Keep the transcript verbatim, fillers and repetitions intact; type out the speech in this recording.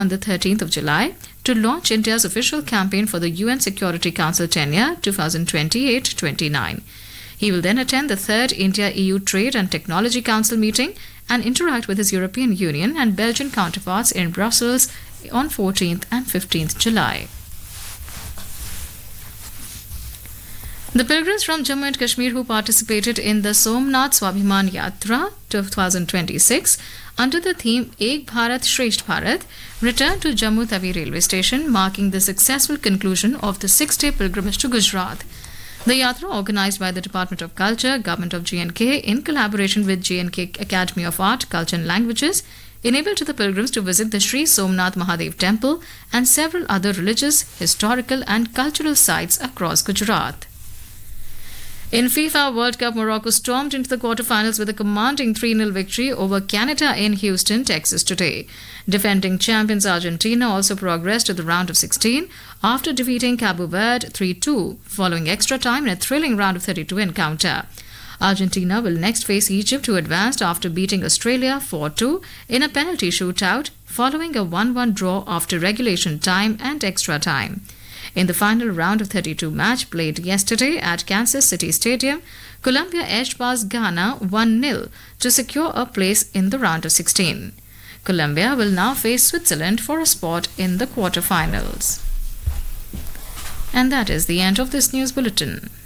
on the thirteenth of July to launch India's official campaign for the U N Security Council tenure twenty twenty-eight to twenty-nine. He will then attend the third India-E U Trade and Technology Council meeting and interact with his European Union and Belgian counterparts in Brussels on fourteenth and fifteenth of July. The pilgrims from Jammu and Kashmir who participated in the Somnath Swabhiman Yatra twenty twenty-six under the theme Ek Bharat Shresth Bharat returned to Jammu Tawi railway station, marking the successful conclusion of the six-day pilgrimage to Gujarat. The yatra, organised by the Department of Culture, Government of J and K in collaboration with J and K Academy of Art, Culture and Languages, enabled the pilgrims to visit the Sri Somnath Mahadev Temple and several other religious, historical and cultural sites across Gujarat. In FIFA World Cup, Morocco stormed into the quarterfinals with a commanding three nil victory over Canada in Houston, Texas today. Defending champions Argentina also progressed to the round of sixteen after defeating Cabo Verde three two, following extra time in a thrilling round of thirty-two encounter. Argentina will next face Egypt, who advanced after beating Australia four two in a penalty shootout, following a one one draw after regulation time and extra time. In the final round of thirty-two match played yesterday at Kansas City Stadium, Colombia edged past Ghana one nil to secure a place in the round of sixteen. Colombia will now face Switzerland for a spot in the quarterfinals. And that is the end of this news bulletin.